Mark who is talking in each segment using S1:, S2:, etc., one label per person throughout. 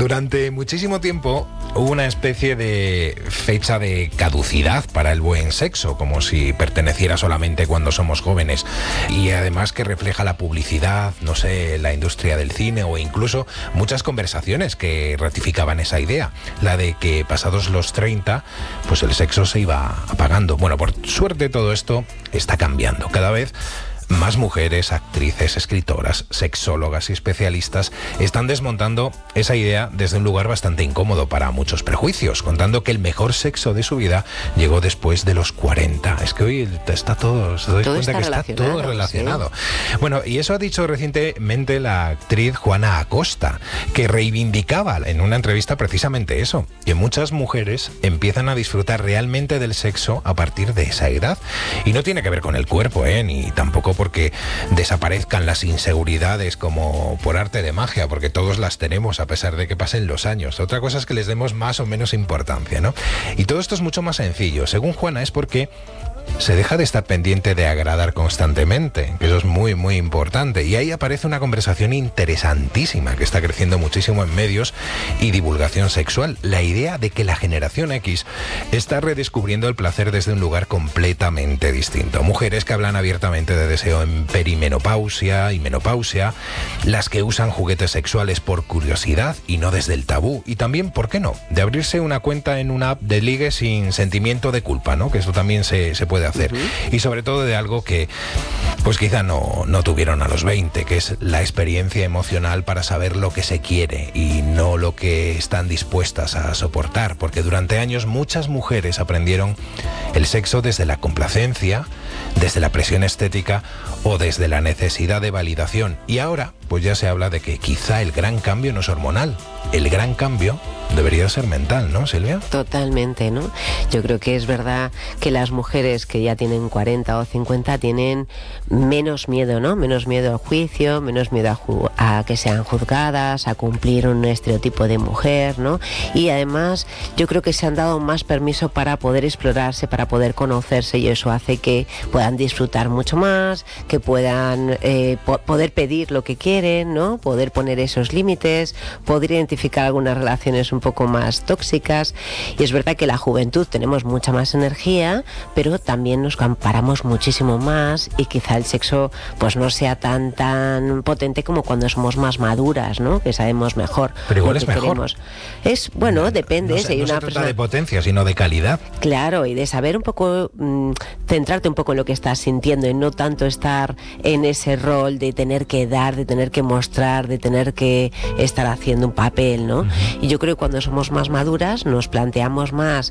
S1: Durante muchísimo tiempo hubo una especie de fecha de caducidad para el buen sexo, como si perteneciera solamente cuando somos jóvenes, y además que refleja la publicidad, no sé, la industria del cine o incluso muchas conversaciones que ratificaban esa idea, la de que pasados los 30, pues el sexo se iba apagando. Bueno, por suerte todo esto está cambiando. Cada vez más mujeres, actrices, escritoras, sexólogas y especialistas están desmontando esa idea desde un lugar bastante incómodo para muchos prejuicios, contando que el mejor sexo de su vida llegó después de los 40. Es que hoy está todo, se doy cuenta que está todo relacionado. Sí. Bueno, y eso ha dicho recientemente la actriz Juana Acosta, que reivindicaba en una entrevista precisamente eso, que muchas mujeres empiezan a disfrutar realmente del sexo a partir de esa edad. Y no tiene que ver con el cuerpo, ni tampoco porque desaparezcan las inseguridades como por arte de magia, porque todos las tenemos a pesar de que pasen los años. Otra cosa es que les demos más o menos importancia, ¿no? Y todo esto es mucho más sencillo. Según Juana, es porque se deja de estar pendiente de agradar constantemente, que eso es muy, muy importante. Y ahí aparece una conversación interesantísima que está creciendo muchísimo en medios y divulgación sexual. La idea de que la generación X está redescubriendo el placer desde un lugar completamente distinto. Mujeres que hablan abiertamente de deseo en perimenopausia y menopausia, las que usan juguetes sexuales por curiosidad y no desde el tabú. Y también, ¿por qué no?, de abrirse una cuenta en una app de ligue sin sentimiento de culpa, ¿no? Que eso también se puede hacer. Y sobre todo de algo que pues quizá no tuvieron a los 20, que es la experiencia emocional para saber lo que se quiere y no lo que están dispuestas a soportar, porque durante años muchas mujeres aprendieron el sexo desde la complacencia, desde la presión estética o desde la necesidad de validación. Y ahora pues ya se habla de que quizá el gran cambio no es hormonal, el gran cambio debería ser mental, ¿no, Silvia?
S2: Totalmente, ¿no? Yo creo que es verdad que las mujeres que ya tienen 40 o 50 tienen menos miedo, ¿no? Menos miedo al juicio, menos miedo a que sean juzgadas, a cumplir un estereotipo de mujer, ¿no? Y además yo creo que se han dado más permiso para poder explorarse, para poder conocerse, y eso hace que puedan disfrutar mucho más, que puedan poder pedir lo que quieren, ¿no? Poder poner esos límites, poder identificar algunas relaciones un poco más tóxicas. Y es verdad que la juventud tenemos mucha más energía, pero también nos comparamos muchísimo más, y quizá el sexo pues no sea tan potente como cuando somos más maduras, ¿no? Que sabemos mejor.
S1: Pero igual es mejor.
S2: Queremos. Es, bueno, depende.
S1: No se trata de potencia, sino de calidad.
S2: Claro, y de saber un poco, centrarte un poco en lo que estás sintiendo, y no tanto estar en ese rol de tener que dar, de tener que mostrar, de tener que estar haciendo un papel, ¿no? Y yo creo que cuando somos más maduras nos planteamos más,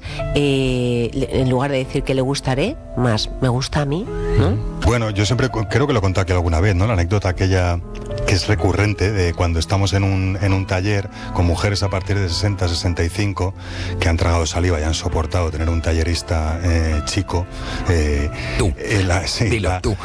S2: en lugar de decir que le gustaré, más me gusta a mí, ¿no?
S3: Bueno, yo siempre creo que lo conté aquí alguna vez, ¿no? La anécdota aquella que es recurrente de cuando estamos en un taller con mujeres a partir de 60, 65 que han tragado saliva y han soportado tener un tallerista chico.
S1: Tú.
S3: Dilo tú.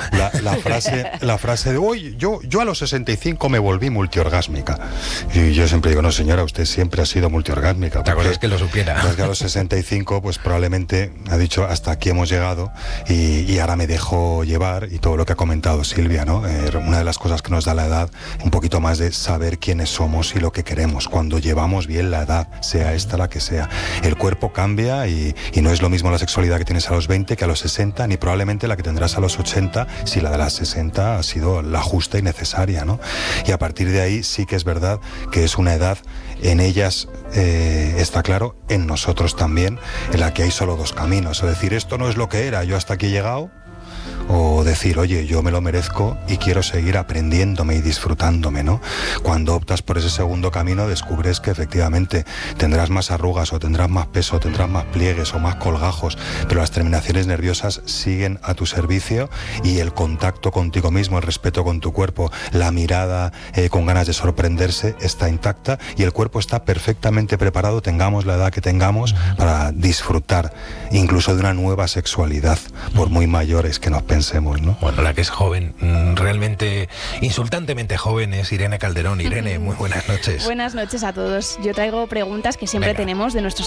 S3: La frase de, oye, yo a los 65 me volví multiorgásmica. Y yo siempre digo, no señora, usted siempre ha sido multiorgásmica.
S1: ¿Te acuerdas que lo supiera?
S3: Porque a los 65 pues probablemente ha dicho, hasta aquí hemos llegado y ahora me dejo llevar, y todo lo que ha comentado Silvia, ¿no? Una de las cosas que nos da la edad, un poquito más de saber quiénes somos y lo que queremos, cuando llevamos bien la edad, sea esta la que sea. El cuerpo cambia y no es lo mismo la sexualidad que tienes a los 20 que a los 60, ni probablemente la que tendrás a los 80, si la de las 60 ha sido la justa y necesaria, ¿no? Y a partir de ahí sí que es verdad que es una edad, en ellas está claro, en nosotros también, en la que hay solo dos caminos, es decir, esto no es lo que era, yo hasta aquí he llegado, o decir, oye, yo me lo merezco y quiero seguir aprendiéndome y disfrutándome, ¿no? Cuando optas por ese segundo camino descubres que efectivamente tendrás más arrugas o tendrás más peso, tendrás más pliegues o más colgajos, pero las terminaciones nerviosas siguen a tu servicio, y el contacto contigo mismo, el respeto con tu cuerpo, la mirada con ganas de sorprenderse está intacta, y el cuerpo está perfectamente preparado, tengamos la edad que tengamos, para disfrutar incluso de una nueva sexualidad, por muy mayores que nos pensemos, ¿no?
S1: Bueno, la que es joven, realmente insultantemente joven, es Irene Calderón. Irene, muy buenas noches.
S4: Buenas noches a todos. Yo traigo preguntas que siempre tenemos de nuestros